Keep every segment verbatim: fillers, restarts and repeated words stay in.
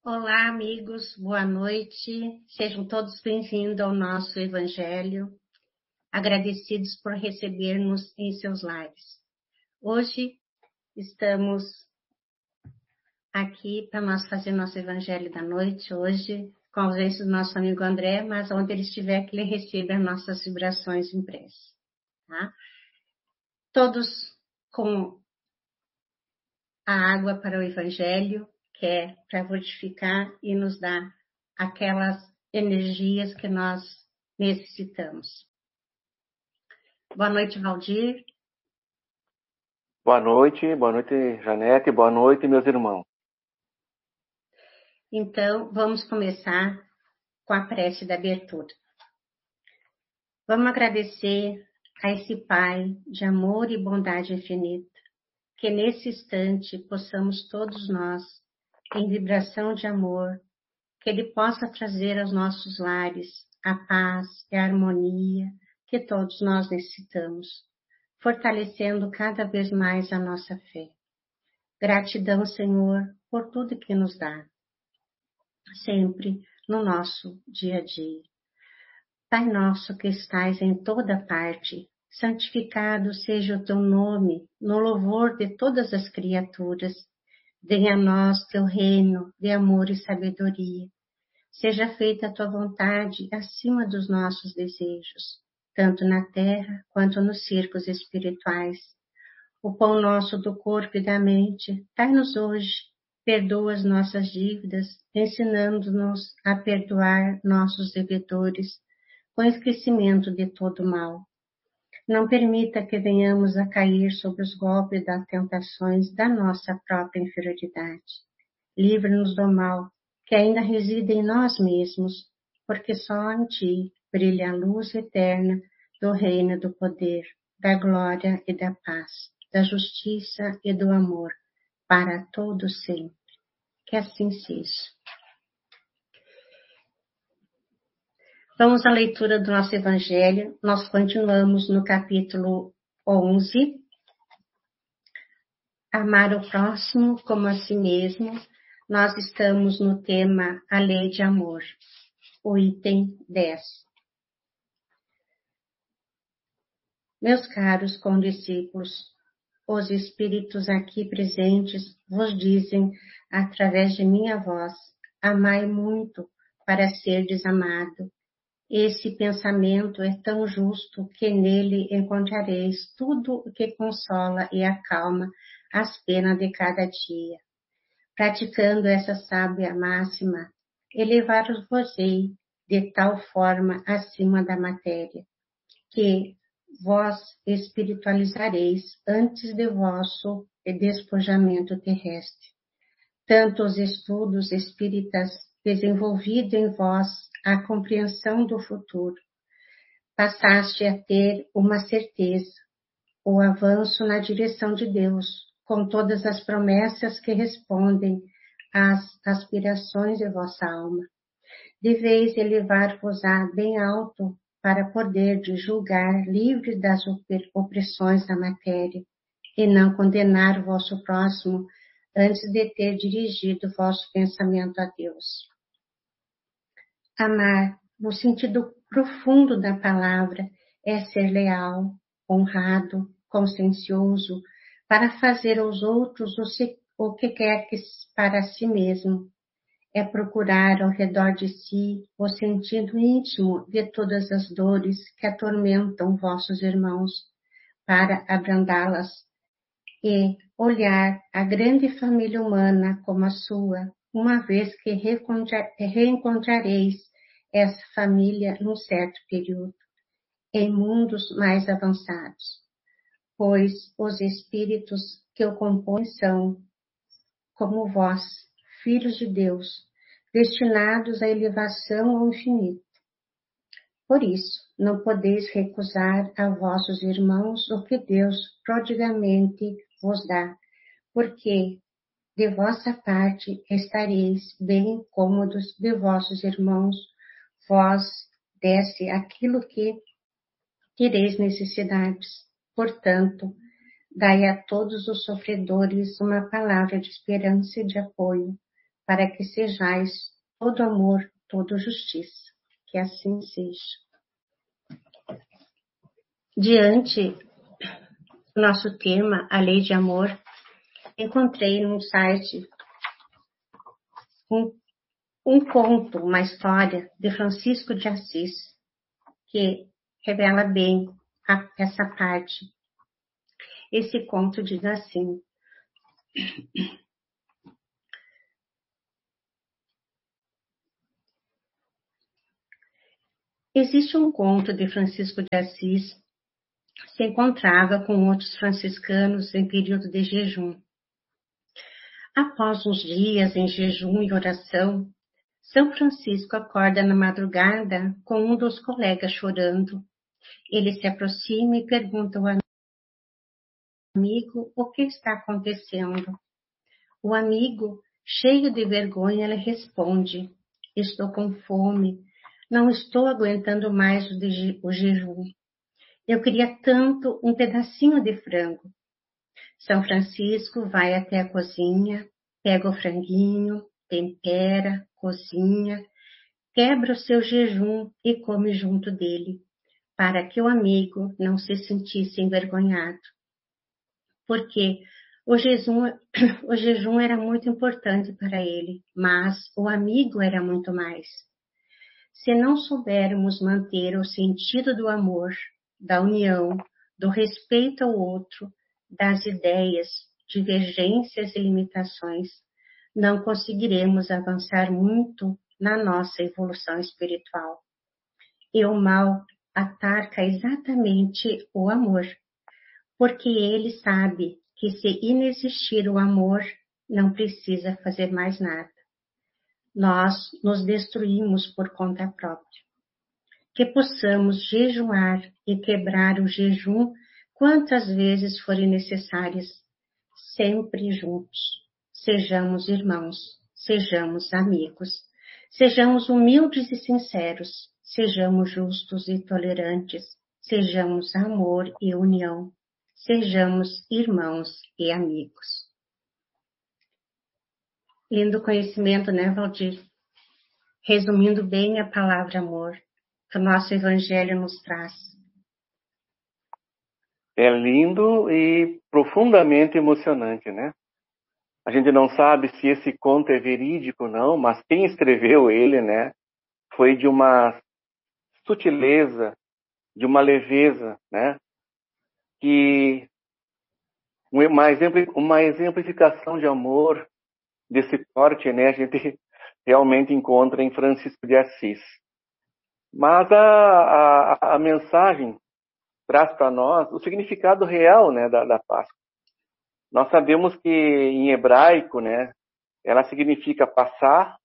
Olá, amigos, boa noite. Sejam todos bem-vindos ao nosso Evangelho, agradecidos por receber-nos em seus lares. Hoje estamos aqui para nós fazer nosso Evangelho da noite, hoje, com a ausência do nosso amigo André, mas onde ele estiver, que ele receba as nossas vibrações impressas. Tá? Todos com a água para o Evangelho, que é para fortificar e nos dar aquelas energias que nós necessitamos. Boa noite, Valdir. Boa noite, boa noite, Janete, boa noite, meus irmãos. Então, vamos começar com a prece da abertura. Vamos agradecer a esse Pai de amor e bondade infinita, que nesse instante possamos todos nós, em vibração de amor, que Ele possa trazer aos nossos lares a paz e a harmonia que todos nós necessitamos, fortalecendo cada vez mais a nossa fé. Gratidão, Senhor, por tudo que nos dá, sempre no nosso dia a dia. Pai nosso que estais em toda parte, santificado seja o teu nome, no louvor de todas as criaturas. Venha a nós teu reino de amor e sabedoria. Seja feita a tua vontade acima dos nossos desejos, tanto na terra quanto nos círculos espirituais. O pão nosso do corpo e da mente, dai-nos hoje, perdoa as nossas dívidas, ensinando-nos a perdoar nossos devedores, com esquecimento de todo mal. Não permita que venhamos a cair sob os golpes das tentações da nossa própria inferioridade. Livra-nos do mal, que ainda reside em nós mesmos, porque só em Ti brilha a luz eterna do reino do poder, da glória e da paz, da justiça e do amor, para todos sempre. Que assim seja. Vamos à leitura do nosso Evangelho. Nós continuamos no capítulo onze. Amar o próximo como a si mesmo. Nós estamos no tema A Lei de Amor, o item dez. Meus caros condiscípulos, os espíritos aqui presentes vos dizem, através de minha voz, amai muito para serdes amado. Esse pensamento é tão justo que nele encontrareis tudo o que consola e acalma as penas de cada dia. Praticando essa sábia máxima, elevar-vos-ei de tal forma acima da matéria, que vós espiritualizareis antes de vosso despojamento terrestre. Tanto os estudos espíritas desenvolvidos em vós a compreensão do futuro, passaste a ter uma certeza, o avanço na direção de Deus, com todas as promessas que respondem às aspirações de vossa alma. Deveis elevar-vos-á bem alto para poder julgar livre das opressões da matéria e não condenar o vosso próximo antes de ter dirigido vosso pensamento a Deus. Amar, no sentido profundo da palavra, é ser leal, honrado, consciencioso, para fazer aos outros o que quer que para si mesmo. É procurar ao redor de si o sentido íntimo de todas as dores que atormentam vossos irmãos, para abrandá-las, e olhar a grande família humana como a sua, uma vez que reencontrareis essa família num certo período, em mundos mais avançados, pois os espíritos que o compõem são, como vós, filhos de Deus, destinados à elevação ao infinito. Por isso, não podeis recusar a vossos irmãos o que Deus prodigamente vos dá, porque de vossa parte estareis bem cômodos de vossos irmãos, vós desse aquilo que tereis necessidades. Portanto, dai a todos os sofredores uma palavra de esperança e de apoio, para que sejais todo amor, toda justiça. Que assim seja. Diante do nosso tema, a lei de amor, encontrei num site um, um conto, uma história de Francisco de Assis, que revela bem a, essa parte. Esse conto diz assim: existe um conto de Francisco de Assis, se encontrava com outros franciscanos em período de jejum. Após uns dias em jejum e oração, São Francisco acorda na madrugada com um dos colegas chorando. Ele se aproxima e pergunta ao amigo o que está acontecendo. O amigo, cheio de vergonha, lhe responde: estou com fome, não estou aguentando mais o, de, o jejum. Eu queria tanto um pedacinho de frango. São Francisco vai até a cozinha, pega o franguinho, tempera, cozinha, quebra o seu jejum e come junto dele, para que o amigo não se sentisse envergonhado. Porque o jejum, o jejum era muito importante para ele, mas o amigo era muito mais. Se não soubermos manter o sentido do amor, da união, do respeito ao outro, das ideias, divergências e limitações, não conseguiremos avançar muito na nossa evolução espiritual. E o mal ataca exatamente o amor, porque ele sabe que se inexistir o amor, não precisa fazer mais nada. Nós nos destruímos por conta própria. Que possamos jejuar e quebrar o jejum quantas vezes forem necessárias, sempre juntos. Sejamos irmãos, sejamos amigos, sejamos humildes e sinceros, sejamos justos e tolerantes, sejamos amor e união, sejamos irmãos e amigos. Lindo conhecimento, né, Valdir? Resumindo bem a palavra amor, que o nosso Evangelho nos traz. É lindo e profundamente emocionante, né? A gente não sabe se esse conto é verídico ou não, mas quem escreveu ele, né, foi de uma sutileza, de uma leveza, né, que uma, exemplo, uma exemplificação de amor desse porte, né, a gente realmente encontra em Francisco de Assis. Mas a, a, a mensagem traz para nós o significado real, né, da, da Páscoa. Nós sabemos que em hebraico, né, ela significa passar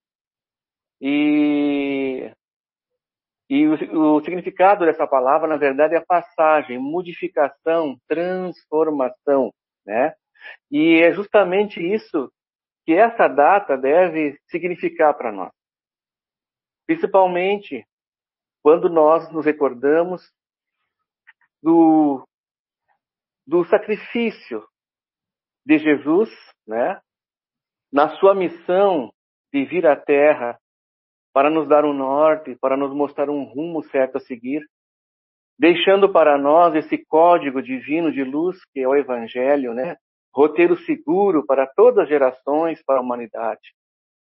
e, e o, o significado dessa palavra, na verdade, é passagem, modificação, transformação, né? E é justamente isso que essa data deve significar para nós. Principalmente quando nós nos recordamos do, do sacrifício de Jesus, né, na sua missão de vir à Terra para nos dar um norte, para nos mostrar um rumo certo a seguir, deixando para nós esse código divino de luz que é o Evangelho, né, roteiro seguro para todas as gerações, para a humanidade.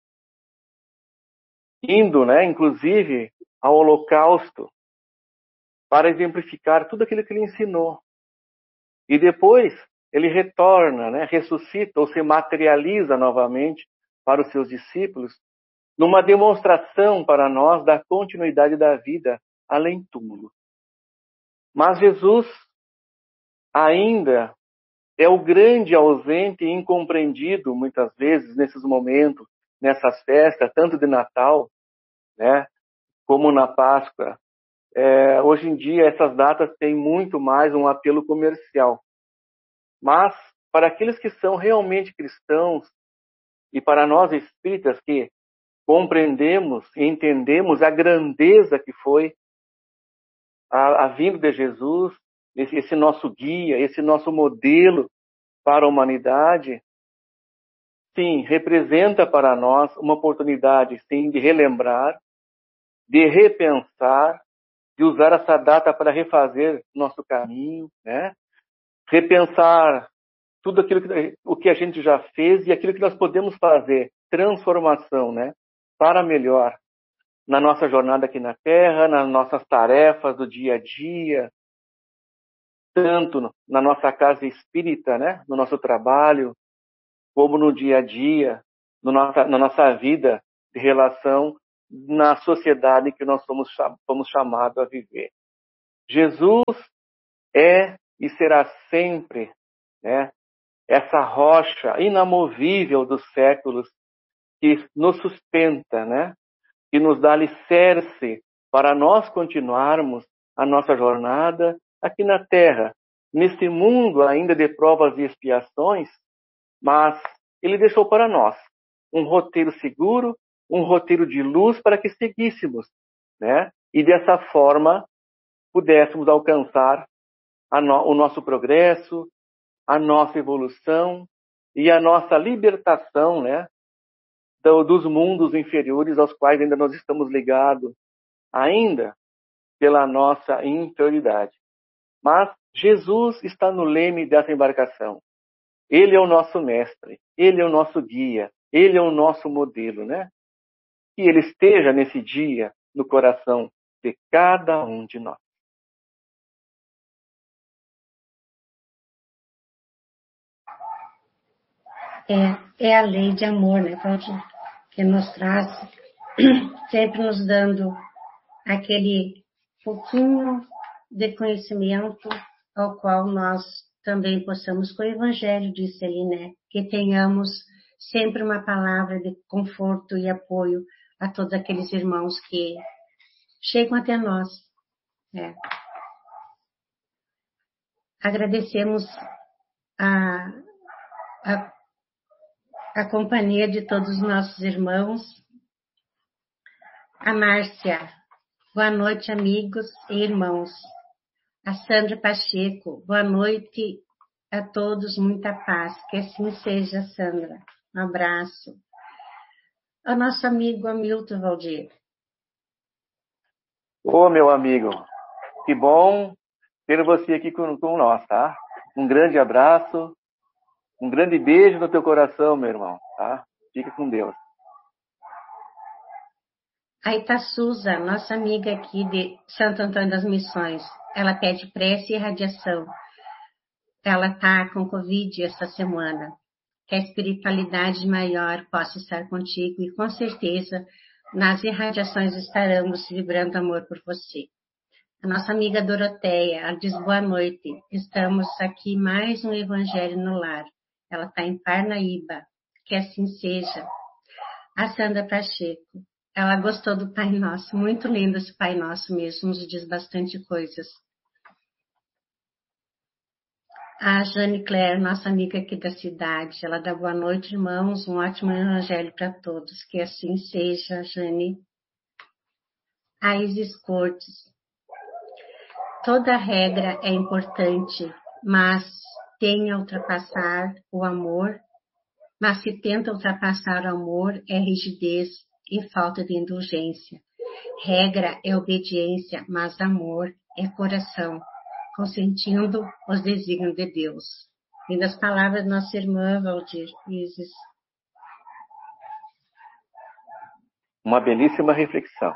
Indo, né, inclusive, ao holocausto, para exemplificar tudo aquilo que ele ensinou. E depois ele retorna, né, ressuscita ou se materializa novamente para os seus discípulos, numa demonstração para nós da continuidade da vida além túmulo. Mas Jesus ainda é o grande ausente e incompreendido, muitas vezes, nesses momentos, nessas festas, tanto de Natal, né, como na Páscoa. É, hoje em dia, essas datas têm muito mais um apelo comercial. Mas, para aqueles que são realmente cristãos, e para nós espíritas que compreendemos e entendemos a grandeza que foi a, a vinda de Jesus, esse, esse nosso guia, esse nosso modelo para a humanidade, sim, representa para nós uma oportunidade, sim, de relembrar, de repensar, de usar essa data para refazer nosso caminho, né? Repensar tudo aquilo que, o que a gente já fez e aquilo que nós podemos fazer, transformação, né? Para melhor, na nossa jornada aqui na Terra, nas nossas tarefas do dia a dia, tanto na nossa casa espírita, né? No nosso trabalho, como no dia a dia, no nossa, na nossa vida de relação na sociedade que nós somos, somos chamados a viver. Jesus é e será sempre, né, essa rocha inamovível dos séculos que nos sustenta, né, que nos dá alicerce para nós continuarmos a nossa jornada aqui na Terra, nesse mundo ainda de provas e expiações, mas Ele deixou para nós um roteiro seguro, um roteiro de luz para que seguíssemos, né? E dessa forma pudéssemos alcançar a no, o nosso progresso, a nossa evolução e a nossa libertação, né? Do, dos mundos inferiores aos quais ainda nós estamos ligados, ainda pela nossa inferioridade. Mas Jesus está no leme dessa embarcação. Ele é o nosso mestre, Ele é o nosso guia, Ele é o nosso modelo, né? Que Ele esteja nesse dia no coração de cada um de nós. É, é a lei de amor, né, Valdir? Que nos traz, sempre nos dando aquele pouquinho de conhecimento ao qual nós também possamos, com o Evangelho, disse ali, né, que tenhamos sempre uma palavra de conforto e apoio a todos aqueles irmãos que chegam até nós. Né. Agradecemos a, a, a companhia de todos os nossos irmãos. A Márcia, boa noite, amigos e irmãos. A Sandra Pacheco, boa noite a todos, muita paz. Que assim seja, Sandra. Um abraço. Ao nosso amigo Hamilton Valdir. Ô, meu amigo, que bom ter você aqui com, com nós, tá? Um grande abraço, um grande beijo no teu coração, meu irmão, tá? Fica com Deus. A Itaçuza, nossa amiga aqui de Santo Antônio das Missões, ela pede prece e radiação. Ela está com Covid essa semana. Que a espiritualidade maior possa estar contigo e com certeza nas irradiações estaremos vibrando amor por você. A nossa amiga Doroteia, ela diz boa noite. Estamos aqui mais um Evangelho no Lar. Ela está em Parnaíba. Que assim seja. A Sandra Pacheco, ela gostou do Pai Nosso. Muito lindo esse Pai Nosso mesmo, nos diz bastante coisas. A Jane Claire, nossa amiga aqui da cidade, ela dá boa noite, irmãos, um ótimo evangelho para todos. Que assim seja, Jane. A Isis Cortes. Toda regra é importante, mas tem a ultrapassar o amor, mas se tenta ultrapassar o amor, é rigidez e falta de indulgência. Regra é obediência, mas amor é coração, consentindo os desígnios de Deus. E das palavras da nossa irmã Valdir Isis. Uma belíssima reflexão.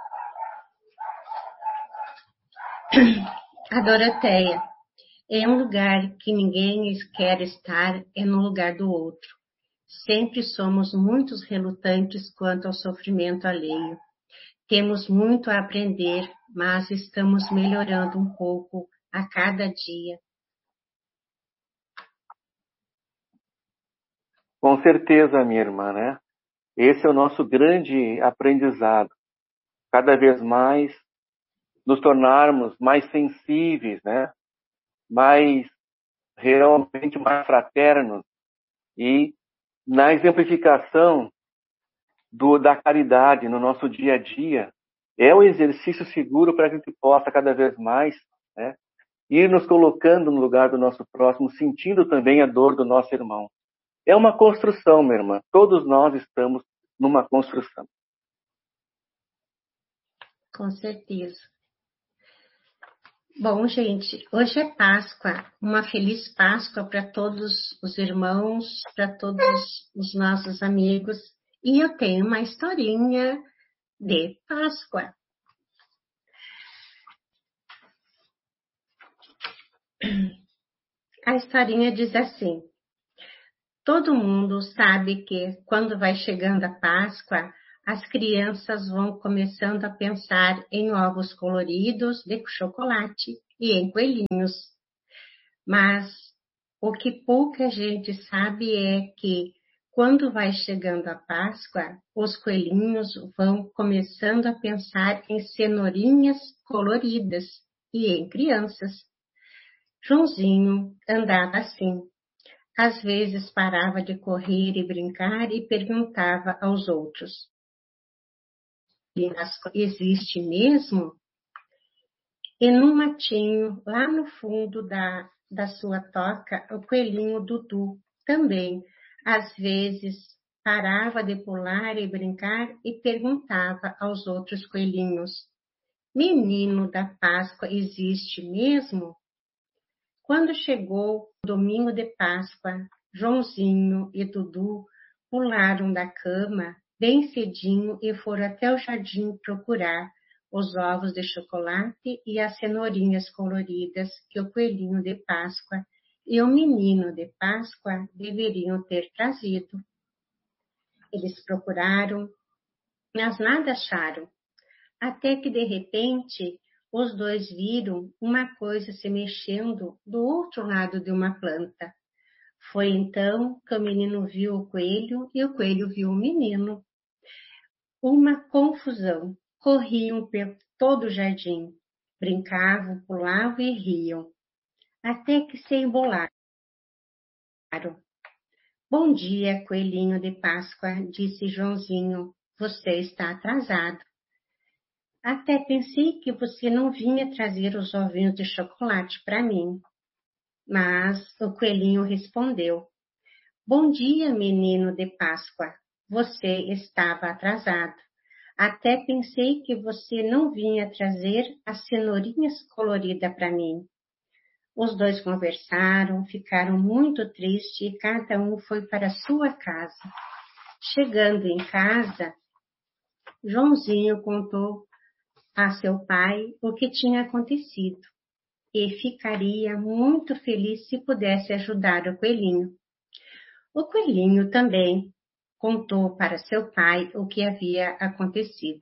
A Doroteia. Em um lugar que ninguém quer estar, é no lugar do outro. Sempre somos muito relutantes quanto ao sofrimento alheio. Temos muito a aprender, mas estamos melhorando um pouco a cada dia. Com certeza, minha irmã, né? Esse é o nosso grande aprendizado. Cada vez mais nos tornarmos mais sensíveis, né? Mais, realmente mais fraternos. E na exemplificação do, da caridade no nosso dia a dia, é um exercício seguro para que a gente possa cada vez mais, né, ir nos colocando no lugar do nosso próximo, sentindo também a dor do nosso irmão. É uma construção, minha irmã. Todos nós estamos numa construção. Com certeza. Bom, gente, hoje é Páscoa. Uma feliz Páscoa para todos os irmãos, para todos os nossos amigos. E eu tenho uma historinha de Páscoa. A historinha diz assim: todo mundo sabe que quando vai chegando a Páscoa, as crianças vão começando a pensar em ovos coloridos de chocolate e em coelhinhos. Mas o que pouca gente sabe é que quando vai chegando a Páscoa, os coelhinhos vão começando a pensar em cenourinhas coloridas e em crianças. Joãozinho andava assim. Às vezes parava de correr e brincar e perguntava aos outros: existe mesmo? E num matinho, lá no fundo da, da sua toca, o coelhinho Dudu também, às vezes, parava de pular e brincar e perguntava aos outros coelhinhos: menino da Páscoa existe mesmo? Quando chegou o domingo de Páscoa, Joãozinho e Dudu pularam da cama bem cedinho e foram até o jardim procurar os ovos de chocolate e as cenourinhas coloridas que o coelhinho de Páscoa e o menino de Páscoa deveriam ter trazido. Eles procuraram, mas nada acharam, até que de repente os dois viram uma coisa se mexendo do outro lado de uma planta. Foi então que o menino viu o coelho e o coelho viu o menino. Uma confusão. Corriam por todo o jardim. Brincavam, pulavam e riam. Até que se embolaram. Bom dia, coelhinho de Páscoa, disse Joãozinho. Você está atrasado. Até pensei que você não vinha trazer os ovinhos de chocolate para mim. Mas o coelhinho respondeu: bom dia, menino de Páscoa. Você estava atrasado. Até pensei que você não vinha trazer as cenourinhas coloridas para mim. Os dois conversaram, ficaram muito tristes e cada um foi para sua casa. Chegando em casa, Joãozinho contou a seu pai o que tinha acontecido e ficaria muito feliz se pudesse ajudar o coelhinho. O coelhinho também contou para seu pai o que havia acontecido.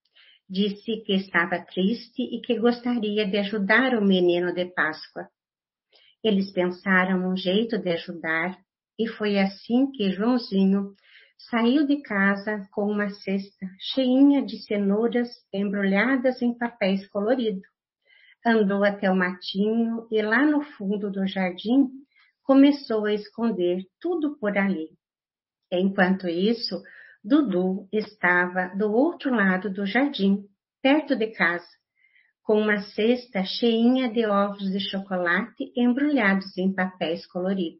Disse que estava triste e que gostaria de ajudar o menino de Páscoa. Eles pensaram um jeito de ajudar e foi assim que Joãozinho saiu de casa com uma cesta cheinha de cenouras embrulhadas em papéis coloridos. Andou até o matinho e lá no fundo do jardim começou a esconder tudo por ali. Enquanto isso, Dudu estava do outro lado do jardim, perto de casa, com uma cesta cheinha de ovos de chocolate embrulhados em papéis coloridos.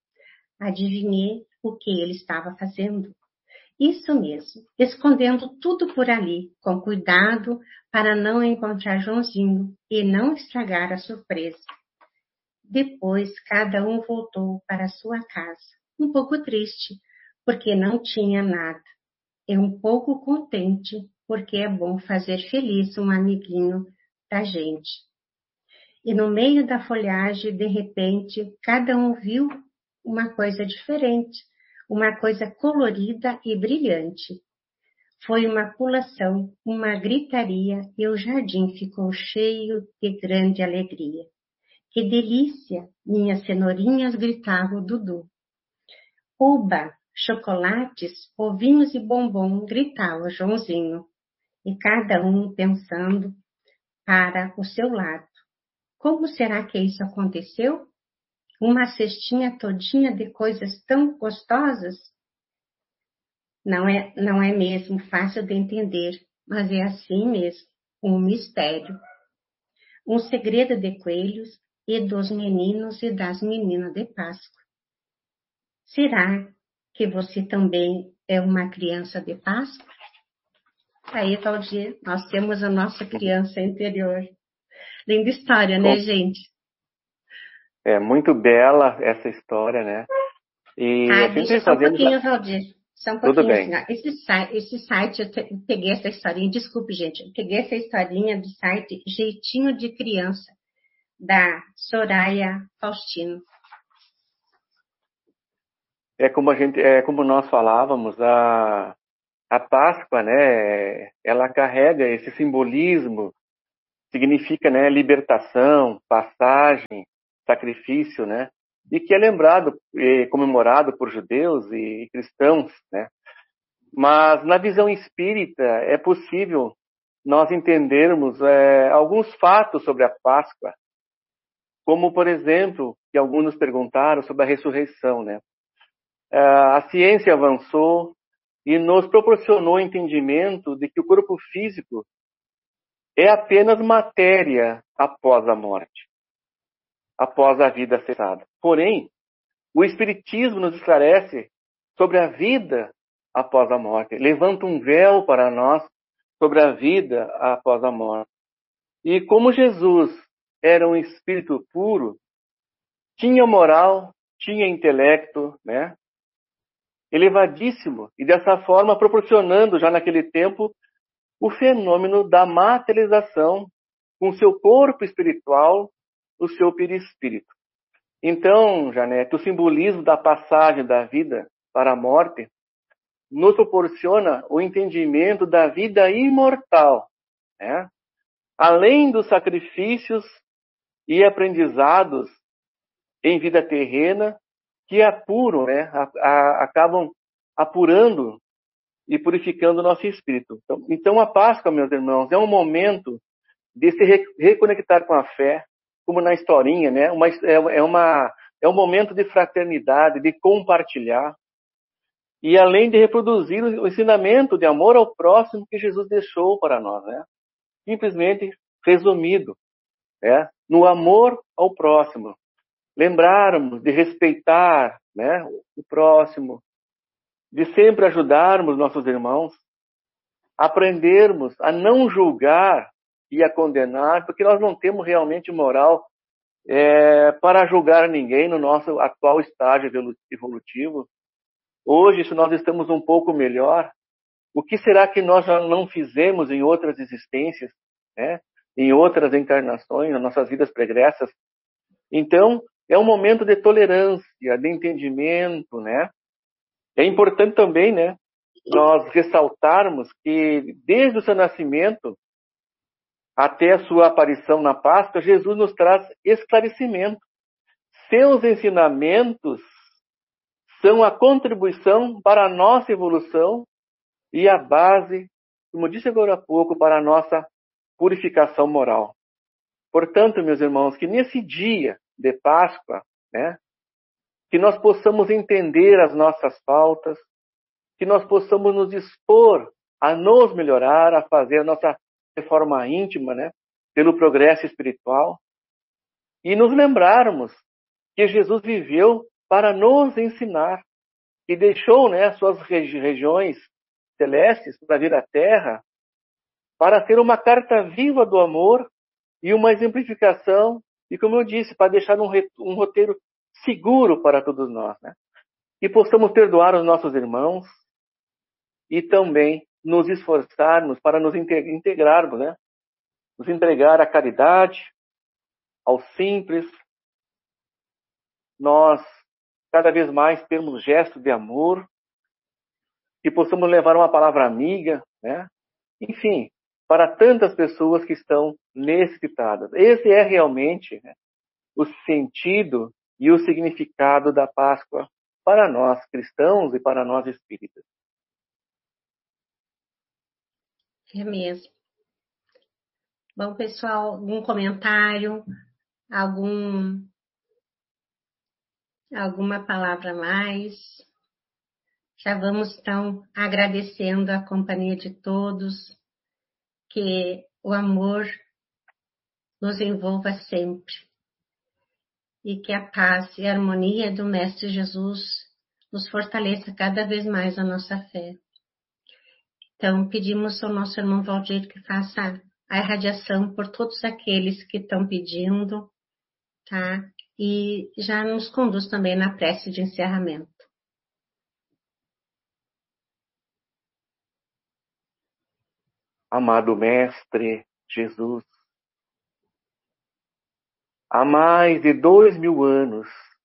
Adivinhei o que ele estava fazendo? Isso mesmo, escondendo tudo por ali, com cuidado para não encontrar Joãozinho e não estragar a surpresa. Depois, cada um voltou para sua casa, um pouco triste, porque não tinha nada, e um pouco contente, porque é bom fazer feliz um amiguinho da gente. E no meio da folhagem, de repente, cada um viu uma coisa diferente, uma coisa colorida e brilhante. Foi uma pulação, uma gritaria, e o jardim ficou cheio de grande alegria. Que delícia! Minhas cenourinhas, gritava o Dudu. Oba! Chocolates, ovinhos e bombom, gritava Joãozinho. E cada um pensando para o seu lado. Como será que isso aconteceu? Uma cestinha todinha de coisas tão gostosas? Não é, não é mesmo fácil de entender, mas é assim mesmo, um mistério. Um segredo de coelhos e dos meninos e das meninas de Páscoa. Será que você também é uma criança de Páscoa? Aí, Valdir, nós temos a nossa criança interior. Linda história, né, gente? É muito bela essa história, né? E Ah, a deixa gente só um fazendo... pouquinho, Valdir. Só um Tudo pouquinho assim, bem. ó. Esse, site, esse site, eu te- peguei essa historinha, desculpe, gente, eu peguei essa historinha do site Jeitinho de Criança, da Soraya Faustino. É como a gente, é como nós falávamos, a, a Páscoa, né? Ela carrega esse simbolismo, significa, né, libertação, passagem, sacrifício, né? E que é lembrado e comemorado por judeus e cristãos, né? Mas na visão espírita é possível nós entendermos é, alguns fatos sobre a Páscoa, como, por exemplo, que alguns nos perguntaram sobre a ressurreição, né? A ciência avançou e nos proporcionou o entendimento de que o corpo físico é apenas matéria após a morte, após a vida cessada. Porém, o Espiritismo nos esclarece sobre a vida após a morte, levanta um véu para nós sobre a vida após a morte. E como Jesus era um espírito puro, tinha moral, tinha intelecto, né? Elevadíssimo, e dessa forma proporcionando já naquele tempo o fenômeno da materialização com seu corpo espiritual, o seu perispírito. Então, Janete, o simbolismo da passagem da vida para a morte nos proporciona o entendimento da vida imortal, né? Além dos sacrifícios e aprendizados em vida terrena que apuram, né? A, a, acabam apurando e purificando o nosso espírito. Então, então, a Páscoa, meus irmãos, é um momento de se re reconectar com a fé, como na historinha, né? Uma, é, é, uma, é um momento de fraternidade, de compartilhar, e além de reproduzir o ensinamento de amor ao próximo que Jesus deixou para nós, né? Simplesmente resumido, né? No amor ao próximo. Lembrarmos de respeitar, né, o próximo, de sempre ajudarmos nossos irmãos, aprendermos a não julgar e a condenar, porque nós não temos realmente moral é, para julgar ninguém no nosso atual estágio evolutivo. Hoje, se nós estamos um pouco melhor, o que será que nós já não fizemos em outras existências, né? Em outras encarnações, nas nossas vidas pregressas? Então, é um momento de tolerância, de entendimento, né? É importante também, né, nós ressaltarmos que desde o seu nascimento até a sua aparição na Páscoa, Jesus nos traz esclarecimento. Seus ensinamentos são a contribuição para a nossa evolução e a base, como disse agora há pouco, para a nossa purificação moral. Portanto, meus irmãos, que nesse dia de Páscoa, né, que nós possamos entender as nossas faltas, que nós possamos nos dispor a nos melhorar, a fazer a nossa reforma íntima, né, pelo progresso espiritual, e nos lembrarmos que Jesus viveu para nos ensinar e deixou, né, suas regi regiões celestes para vir à Terra para ser uma carta viva do amor e uma exemplificação, e como eu disse, para deixar um, um roteiro seguro para todos nós, né? E possamos perdoar os nossos irmãos e também nos esforçarmos para nos integrarmos, né? Nos entregar à caridade, ao simples. Nós, cada vez mais, temos gestos de amor, que possamos levar uma palavra amiga, né? Enfim, para tantas pessoas que estão necessitadas. Esse é realmente, né, o sentido e o significado da Páscoa para nós cristãos e para nós espíritas. É mesmo. Bom, pessoal, algum comentário, algum, alguma palavra a mais? Já vamos, então, agradecendo a companhia de todos, que o amor nos envolva sempre e que a paz e a harmonia do Mestre Jesus nos fortaleça cada vez mais a nossa fé. Então, pedimos ao nosso irmão Valdir que faça a irradiação por todos aqueles que estão pedindo, tá? E já nos conduz também na prece de encerramento. Amado Mestre Jesus, há mais de dois mil anos,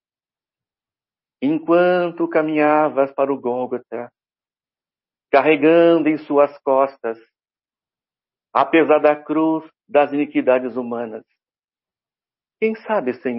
enquanto caminhavas para o Gólgota, carregando em suas costas a pesada cruz das iniquidades humanas, quem sabe, Senhor,